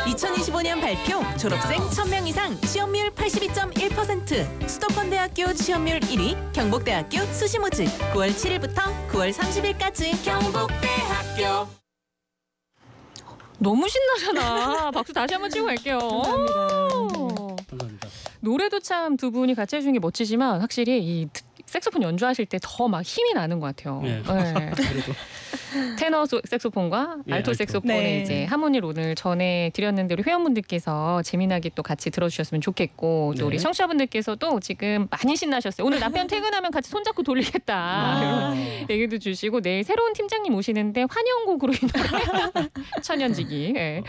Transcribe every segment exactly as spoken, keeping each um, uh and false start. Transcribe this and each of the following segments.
이천이십오 년 발표 졸업생 천 명 이상 취업률 팔십이 점 일 퍼센트 수도권대학교 취업률 일 위 경북대학교 수시모집 구월 칠일부터 구월 삼십일까지 경북대학교. 너무 신나잖아. 박수 다시 한번 치고 갈게요. 감사합니다. 감사합니다. 노래도 참 두 분이 같이 해주는 게 멋지지만 확실히 이 색소폰 연주하실 때 더 막 힘이 나는 것 같아요. 네. 네. 그래도 테너 색소폰과 네, 알토 알토. 색소폰의 네. 이제 하모니를 오늘 전해드렸는데 우리 회원분들께서 재미나게 또 같이 들어주셨으면 좋겠고 또 네. 우리 청취자분들께서도 지금 많이 신나셨어요. 오늘 남편 퇴근하면 같이 손잡고 돌리겠다. 아. 이런 얘기도 주시고 내일 새로운 팀장님 오시는데 환영곡으로 이 노래 천연지기 네.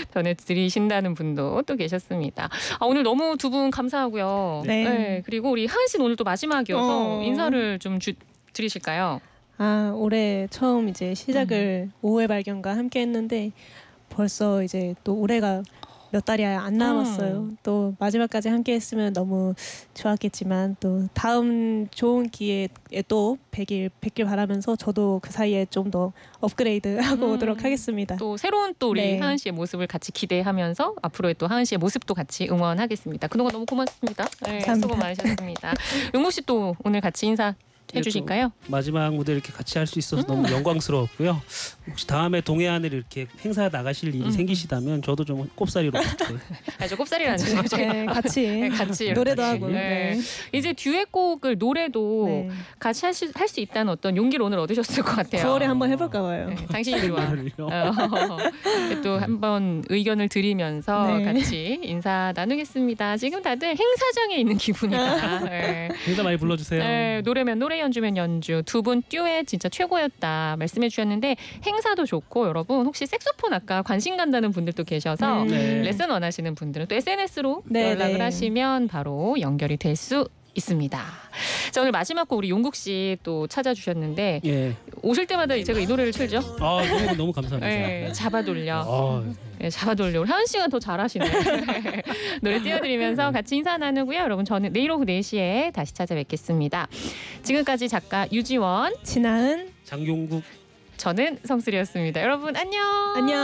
전해드리신다는 분도 또 계셨습니다. 아, 오늘 너무 두 분 감사하고요. 네. 그리고 우리 하은 씨는 오늘 또 마지막이어서 어. 인사를 좀 주, 드리실까요? 아, 올해 처음 이제 시작을 오후의 발견과 함께 했는데 벌써 이제 또 올해가 몇 달이 안 남았어요. 음. 또 마지막까지 함께 했으면 너무 좋았겠지만 또 다음 좋은 기회에 또 뵙길 뵙길 바라면서 저도 그 사이에 좀 더 업그레이드하고 음. 오도록 하겠습니다. 또 새로운 또 우리 네. 하은 씨의 모습을 같이 기대하면서 앞으로의 또 하은 씨의 모습도 같이 응원하겠습니다. 그동안 너무 고맙습니다. 네, 감사합니다. 수고 많으셨습니다. 용국 씨 또 오늘 같이 인사 해주실까요? 마지막 무대 이렇게 같이 할 수 있어서 음. 너무 영광스러웠고요. 혹시 다음에 동해안을 이렇게 행사 나가실 일이 음. 생기시다면 저도 좀 꼽사리로 이렇게. 아주 꼽사리라는 거죠. 네, 같이, 네, 같이 노래도 이렇게. 하고. 네. 네. 이제 듀엣곡을 노래도 네. 같이 할 수 있다는 어떤 용기를 오늘 얻으셨을 것 같아요. 구월에 한번 해볼까 봐요. 네, 당신이 좋아. 정말요? 어, 또 한번 의견을 드리면서 네. 같이 인사 나누겠습니다. 지금 다들 행사장에 있는 기분이다. 네. 행사 많이 불러주세요. 네, 노래면 노래, 연주면 연주. 두 분 듀엣 진짜 최고였다 말씀해 주셨는데 행사도 좋고 여러분 혹시 색소폰 아까 관심 간다는 분들도 계셔서 음. 네. 레슨 원하시는 분들은 또 에스엔에스로 네, 연락을 네. 하시면 바로 연결이 될 수 있습니다. 자, 오늘 마지막 곡 우리 용국 씨 또 찾아주셨는데 예. 오실 때마다 제가 이 노래를 틀죠. 아 너무 너무 감사합니다. 네, 잡아돌려. 아, 네, 잡아돌려. 우리 하은 씨가 더 잘하시네. 노래 띄워드리면서 같이 인사 나누고요. 여러분 저는 내일 오후 네 시에 다시 찾아뵙겠습니다. 지금까지 작가 유지원, 진아은 장용국. 저는 성슬이었습니다. 여러분 안녕. 안녕.